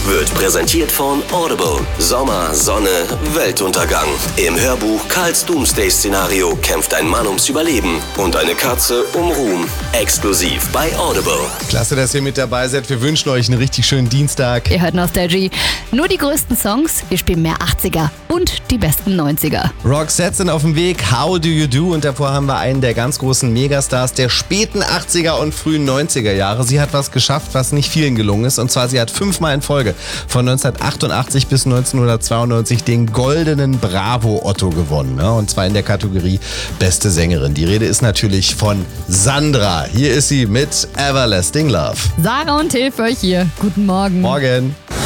wird präsentiert von Audible. Sommer, Sonne, Weltuntergang. Im Hörbuch Karls Doomsday-Szenario kämpft ein Mann ums Überleben und eine Katze um Ruhm. Exklusiv bei Audible. Klasse, dass ihr mit dabei seid. Wir wünschen euch einen richtig schönen Dienstag. Ihr hört Nostalgie. Nur die größten Songs, wir spielen mehr 80er und die besten 90er. Roxette sind auf dem Weg, How Do You Do? Und davor haben wir einen der ganz großen Megastars der späten 80er und frühen 90er Jahre. Sie hat was geschafft, was nicht vielen gelungen ist. Und zwar, sie hat 5-mal in Folge von 1988 bis 1992 den goldenen Bravo Otto gewonnen. Und zwar in der Kategorie Beste Sängerin. Die Rede ist natürlich von Sandra. Hier ist sie mit Everlasting Love. Sarah und Till für euch hier. Guten Morgen. Morgen.